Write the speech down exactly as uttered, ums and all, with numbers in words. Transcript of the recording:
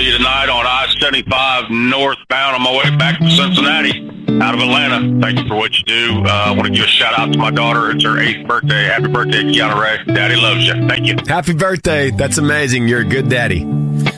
you tonight on I seventy-five northbound on my way back to Cincinnati out of Atlanta. Thank you for what you do. Uh, I want to give a shout out to my daughter. It's her eighth birthday. Happy birthday, Kiana Ray. Daddy loves you. Thank you. Happy birthday. That's amazing. You're a good daddy.